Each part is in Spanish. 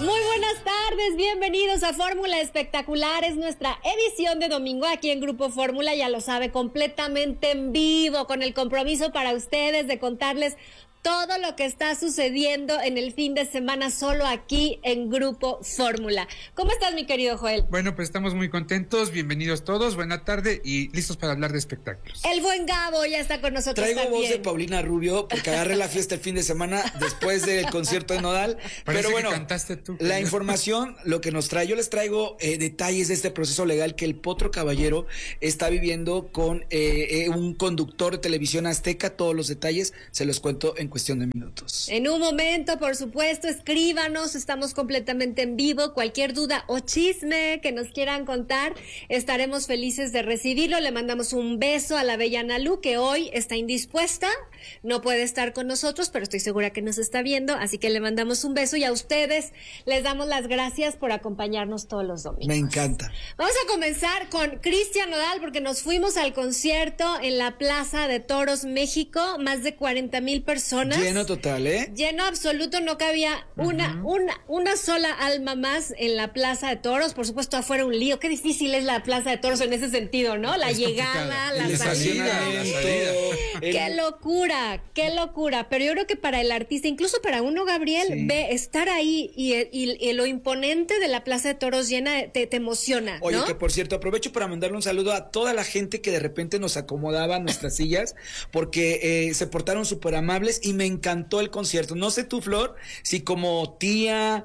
Muy buenas tardes, bienvenidos a Fórmula Espectacular, es nuestra edición de domingo aquí en Grupo Fórmula, ya lo sabe, completamente en vivo, con el compromiso para ustedes de contarles todo lo que está sucediendo en el fin de semana solo aquí en Grupo Fórmula. ¿Cómo estás, mi querido Joel? Bueno, pues estamos muy contentos, bienvenidos todos, buena tarde y listos para hablar de espectáculos. El buen Gabo ya está con nosotros. Traigo también. voz de Paulina Rubio porque agarré la fiesta el fin de semana después del concierto de Nodal. Parece pero bueno, que cantaste tú. La información, lo que nos trae, yo les traigo detalles de este proceso legal que el Potro Caballero está viviendo con un conductor de televisión azteca. Todos los detalles se los cuento en cuestión de minutos. En un momento, por supuesto, escríbanos, estamos completamente en vivo. Cualquier duda o chisme que nos quieran contar, estaremos felices de recibirlo. Le mandamos un beso a la bella Analu, que hoy está indispuesta, no puede estar con nosotros, pero estoy segura que nos está viendo, así que le mandamos un beso y a ustedes les damos las gracias por acompañarnos todos los domingos. Me encanta. Vamos a comenzar con Cristian Nodal, porque nos fuimos al concierto en la Plaza de Toros, México, más de 40,000 personas. Lleno total, ¿eh? Lleno absoluto, no cabía una sola alma más en la Plaza de Toros. Por supuesto, afuera un lío. Qué difícil es la Plaza de Toros en ese sentido, ¿no? La llegada, la salida. Qué locura. Pero yo creo que para el artista, incluso para uno, Gabriel, sí, ve estar ahí y lo imponente de la Plaza de Toros llena, te emociona, ¿no? Oye, que por cierto, aprovecho para mandarle un saludo a toda la gente que de repente nos acomodaba nuestras sillas, porque se portaron súper amables y me encantó el concierto. No sé tú, Flor, si como tía,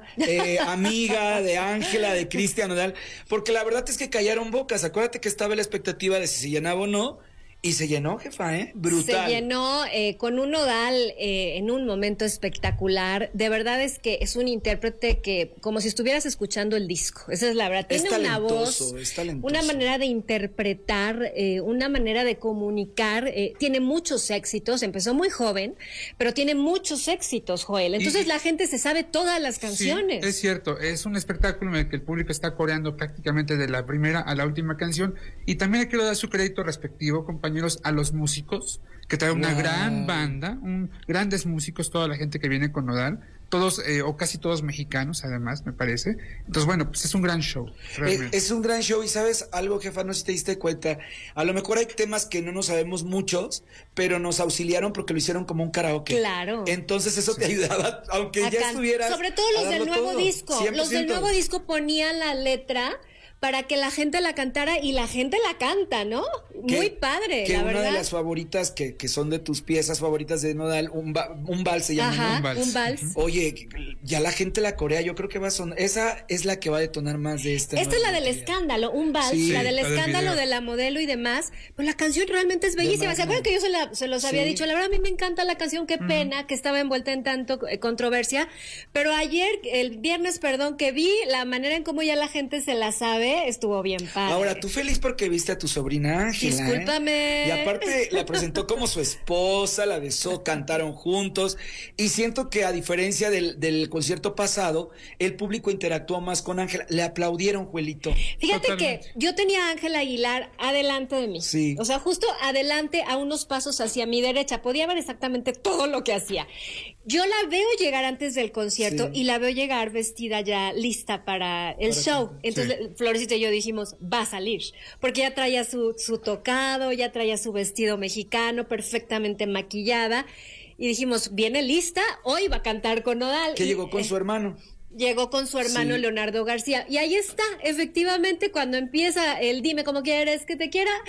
amiga de Ángela, de Cristian Nodal, porque la verdad es que callaron bocas. Acuérdate que estaba la expectativa de si se llenaba o no. Y se llenó, jefa, brutal. Se llenó con un Nodal en un momento espectacular. De verdad es que es un intérprete que, como si estuvieras escuchando el disco. Esa es la verdad. Tiene una voz, una manera de interpretar, una manera de comunicar. Tiene muchos éxitos. Empezó muy joven, pero tiene muchos éxitos, Joel. Entonces la gente se sabe todas las canciones. Sí, es cierto. Es un espectáculo en el que el público está coreando prácticamente de la primera a la última canción. Y también le quiero dar su crédito respectivo, compañeros, a los músicos, que trae una gran banda, grandes músicos, toda la gente que viene con Nodal, todos o casi todos mexicanos, además, me parece. Entonces, bueno, pues es un gran show. Es un gran show, y ¿sabes algo, jefa? No sé si te diste cuenta, a lo mejor hay temas que no nos sabemos muchos, pero nos auxiliaron porque lo hicieron como un karaoke. Claro. Entonces eso te ayudaba, aunque ya estuvieras... Sobre todo los del nuevo disco. 100%. Los del nuevo disco ponían la letra para que la gente la cantara, y la gente la canta, ¿no? Muy padre, que la una verdad. De las favoritas que son de tus piezas favoritas de Nodal, un vals se llama, ¿no? Un vals. Oye, ya la gente la corea, yo creo que va a sonar, esa es la que va a detonar más de esta. Esta es la del escándalo, un vals, sí, la del escándalo de la modelo y demás, pero la canción realmente es bellísima. ¿Se acuerdan que yo se los había dicho? La verdad, a mí me encanta la canción, qué pena que estaba envuelta en tanto controversia, pero el viernes, que vi la manera en cómo ya la gente se la sabe, estuvo bien padre. Ahora, tú feliz porque viste a tu sobrina Ángela. Discúlpame. Y aparte la presentó como su esposa, la besó, cantaron juntos, y siento que a diferencia del concierto pasado, el público interactuó más con Ángela, le aplaudieron, Juelito. Fíjate que yo tenía a Ángela Aguilar adelante de mí. Sí. O sea, justo adelante, a unos pasos hacia mi derecha, podía ver exactamente todo lo que hacía. Yo la veo llegar antes del concierto, y la veo llegar vestida ya lista para el show. Entonces, Florecita y yo dijimos, va a salir, porque ya traía su tocado, ya traía su vestido mexicano, perfectamente maquillada, y dijimos, viene lista, hoy va a cantar con Nodal. Que llegó con su hermano. Llegó con su hermano Leonardo García, y ahí está, efectivamente, cuando empieza el dime cómo quieres que te quiera,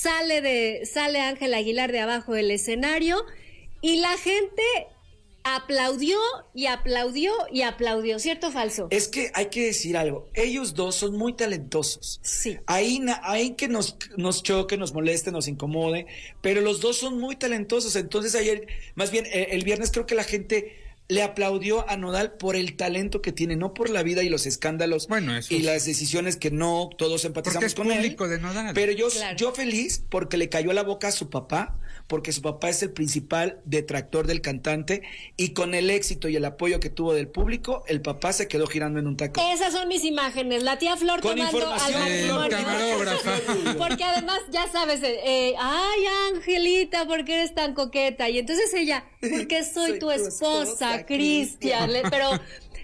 sale Ángela Aguilar de abajo del escenario, y la gente aplaudió y aplaudió y aplaudió, ¿cierto o falso? Es que hay que decir algo, ellos dos son muy talentosos. Sí. Ahí que nos choque, nos moleste, nos incomode, pero los dos son muy talentosos. Entonces ayer, más bien el viernes, creo que la gente le aplaudió a Nodal por el talento que tiene, no por la vida y los escándalos y las decisiones que no todos empatizamos con él. Porque es público de Nodal. Pero yo feliz porque le cayó a la boca a su papá, porque su papá es el principal detractor del cantante, y con el éxito y el apoyo que tuvo del público, el papá se quedó girando en un taco. Esas son mis imágenes, la tía Flor con tomando al camarógrafa. Porque además, ya sabes, ay, Angelita, ¿por qué eres tan coqueta? Y entonces ella, porque soy tu esposa, Cristian. Pero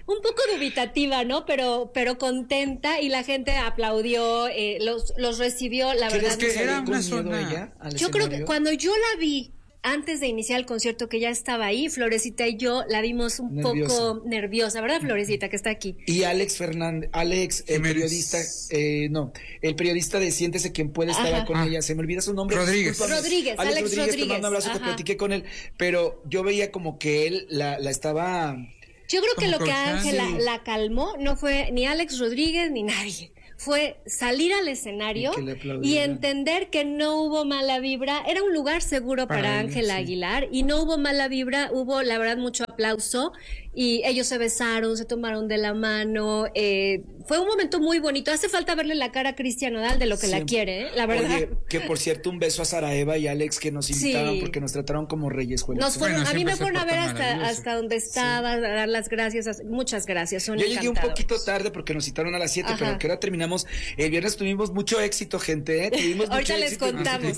un poco dubitativa, ¿no? Pero contenta y la gente aplaudió, los recibió, la verdad. Es que era una zona. Yo creo que cuando yo la vi antes de iniciar el concierto, que ya estaba ahí, Florecita y yo la vimos un poco nerviosa, ¿verdad, Florecita, que está aquí? Y Alex Fernández, el periodista, el periodista de Siéntese Quien Puede, estaba con ella, se me olvida su nombre. Rodríguez, Alex Rodríguez. Te mando un abrazo, que platiqué con él, pero yo veía como que él la estaba... Yo creo que lo que a Ángela la calmó no fue ni Alex Rodríguez ni nadie. Fue salir al escenario y entender que no hubo mala vibra. Era un lugar seguro para Ángela Aguilar y no hubo mala vibra, hubo la verdad mucho aplauso y ellos se besaron, se tomaron de la mano. Fue un momento muy bonito. Hace falta verle la cara a Cristian Nodal de lo que la quiere, la verdad. Oye, que por cierto, un beso a Sara Eva y Alex que nos invitaron porque nos trataron como reyes. A mí me fueron a ver hasta donde estaba, a dar las gracias. Muchas gracias, son Yo llegué un poquito tarde porque nos citaron a las 7, pero que ahora terminamos. El viernes tuvimos mucho éxito, gente, Tuvimos ahorita mucho les éxito, contamos.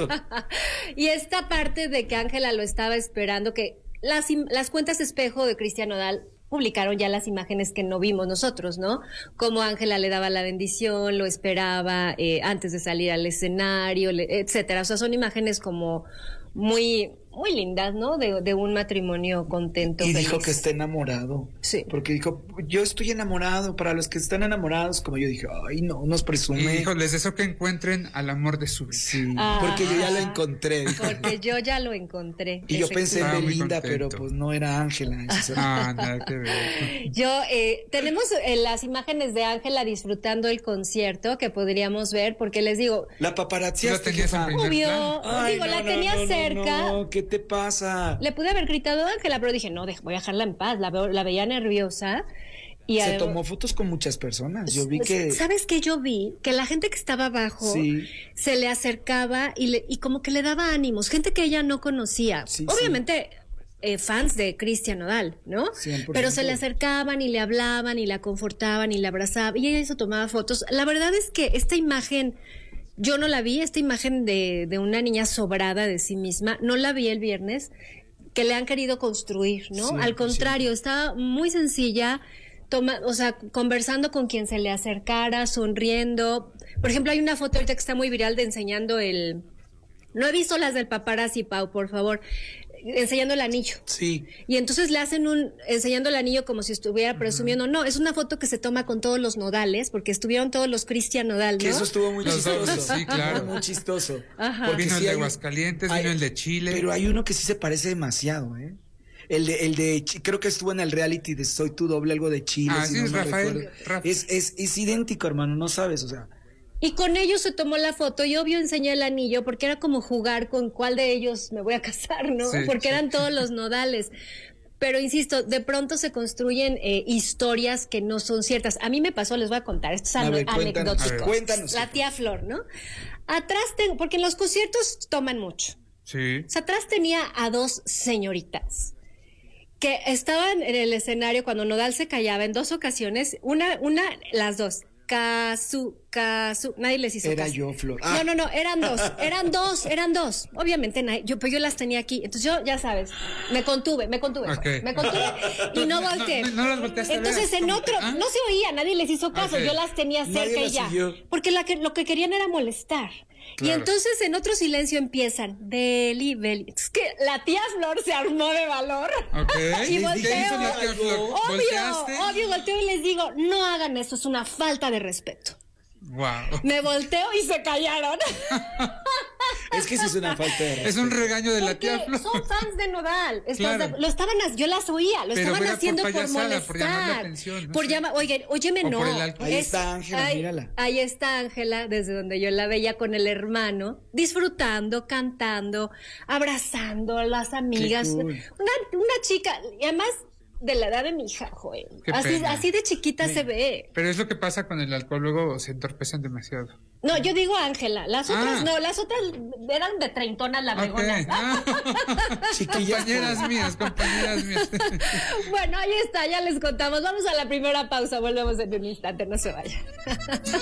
Y esta parte de que Ángela lo estaba esperando, que las cuentas espejo de Cristian Nodal publicaron ya las imágenes que no vimos nosotros, ¿no? Como Ángela le daba la bendición, lo esperaba antes de salir al escenario, etcétera. O sea, son imágenes como muy lindas, ¿no? De un matrimonio contento. Y feliz. dijo que está enamorado. Sí. Porque dijo, yo estoy enamorado. Para los que están enamorados, como yo dije, ay, no, nos presume. Y dijo, les deseo que encuentren al amor de su vida. Sí, porque yo ya lo encontré. Porque yo ya lo encontré. Y yo pensé en Belinda, pero pues no era Ángela. Nada que ver. Tenemos las imágenes de Ángela disfrutando el concierto que podríamos ver, porque les digo. La paparazzi. Obvio. La tenía cerca. No, ¿qué te pasa? Le pude haber gritado a Ángela, pero dije, no, voy a dejarla en paz. La veía nerviosa. Y se tomó fotos con muchas personas. Yo vi que... ¿Sabes qué? Yo vi que la gente que estaba abajo se le acercaba y como que le daba ánimos. Gente que ella no conocía. Obviamente... fans de Cristian Nodal, ¿no? 100%. Pero se le acercaban y le hablaban y la confortaban y la abrazaban y ella se tomaba fotos. La verdad es que esta imagen, yo no la vi, esta imagen de una niña sobrada de sí misma, no la vi el viernes, que le han querido construir, ¿no? 100%. Al contrario, estaba muy sencilla, conversando con quien se le acercara, sonriendo. Por ejemplo, hay una foto ahorita que está muy viral de enseñando no he visto las del paparazzi, Pau, por favor. Enseñando el anillo. Sí. Y entonces le hacen enseñando el anillo como si estuviera presumiendo. No, es una foto que se toma con todos los Nodales, porque estuvieron todos los Cristian Nodal, ¿no? Que eso estuvo muy chistoso. Sí, claro. Muy chistoso. Ajá. Porque vino el de Aguascalientes, vino el de Chile. Pero hay uno que sí se parece demasiado, El de creo que estuvo en el reality de Soy tu doble, algo de Chile. Sí, es Rafael. Es idéntico, hermano, no sabes, o sea. Y con ellos se tomó la foto y obvio enseñó el anillo porque era como jugar con cuál de ellos me voy a casar, ¿no? Porque eran todos los Nodales. Pero insisto, de pronto se construyen historias que no son ciertas. A mí me pasó, les voy a contar, esto es anecdótico. Cuéntanos. La tía Flor, ¿no? Atrás, porque en los conciertos toman mucho. Sí. O sea, atrás tenía a dos señoritas que estaban en el escenario cuando Nodal se callaba en 2 ocasiones, las dos. Casu, nadie les hizo caso. Era yo, Flor. No, eran dos. Obviamente, pues yo las tenía aquí. Entonces yo, ya sabes, me contuve Okay. y no volteé. No las volteaste. Entonces no se oía, nadie les hizo caso. Yo las tenía cerca y ya. Porque lo que querían era molestar. Claro. Y entonces en otro silencio empiezan, Beli. Es que la tía Flor se armó de valor. Okay. Y volteo. ¿Qué hizo la tía Flor? Obvio, volteo y les digo, no hagan eso, es una falta de respeto. Wow. Me volteo y se callaron. Es que sí es una falta de respeto. Es un regaño de la tía Flor. Son fans de Nodal. Claro. Yo las oía, lo estaban haciendo por molestar. Por llamar la atención. Óyeme, no. Ahí está Ángela, mírala. Ahí está Ángela, desde donde yo la veía con el hermano, disfrutando, cantando, abrazando a las amigas. Cool. Una chica, y además de la edad de mi hija, Joel. Así de chiquita se ve. Pero es lo que pasa con el alcohol, luego se entorpecen demasiado. No, yo digo Ángela, las otras no, las otras eran de treintonas la bregonas. Chiquillas. compañeras mías. Bueno, ahí está, ya les contamos. Vamos a la primera pausa, volvemos en un instante, no se vayan.